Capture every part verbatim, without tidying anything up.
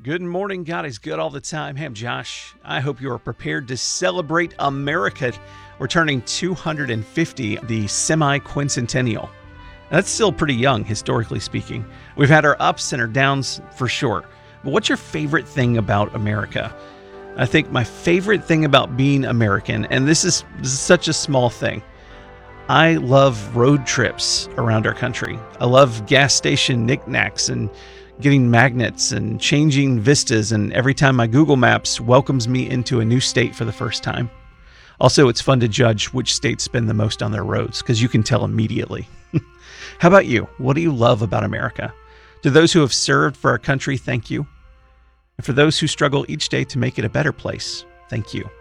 Good morning. God is good all the time. Hey, I'm Josh. I hope you are prepared to celebrate America. We're turning two hundred fifty, the semi-quincentennial. That's still pretty young, historically speaking. We've had our ups and our downs for sure. But what's your favorite thing about America? I think my favorite thing about being American, and this is, this is such a small thing, I love road trips around our country. I love gas station knickknacks and getting magnets and changing vistas, and every time my Google Maps welcomes me into a new state for the first time. Also, it's fun to judge which states spend the most on their roads because you can tell immediately. How about you? What do you love about America? To those who have served for our country, thank you. And for those who struggle each day to make it a better place, thank you.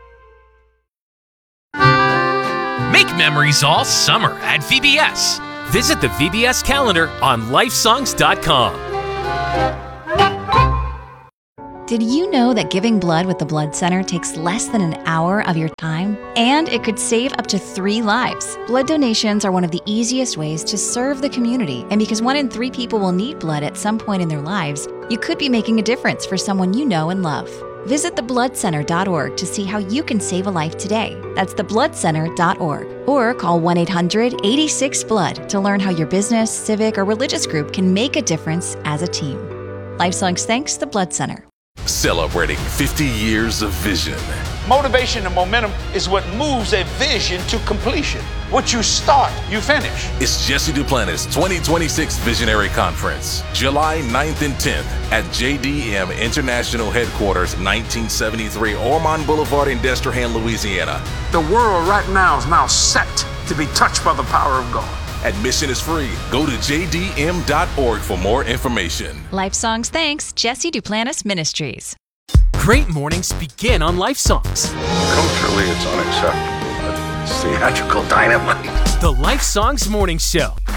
Make memories all summer at V B S. Visit the V B S calendar on life songs dot com. Did you know that giving blood with the Blood Center takes less than an hour of your time? And it could save up to three lives. Blood donations are one of the easiest ways to serve the community. And because one in three people will need blood at some point in their lives, you could be making a difference for someone you know and love. Visit the blood center dot org to see how you can save a life today. That's the blood center dot org. Or call one eight hundred eight six blood to learn how your business, civic, or religious group can make a difference as a team. LifeSongs thanks the Blood Center. Celebrating fifty years of vision. Motivation and momentum is what moves a vision to completion. What you start, you finish. It's Jesse Duplantis twenty twenty-six Visionary Conference, July ninth and tenth at J D M International Headquarters, nineteen seventy-three Ormond Boulevard in Destrehan, Louisiana. The world right now is now set to be touched by the power of God. Admission is free. Go to j d m dot org for more information. LifeSongs thanks Jesse Duplantis Ministries. Great mornings begin on Life Songs. Culturally, it's unacceptable, but it's theatrical dynamite. The Life Songs Morning Show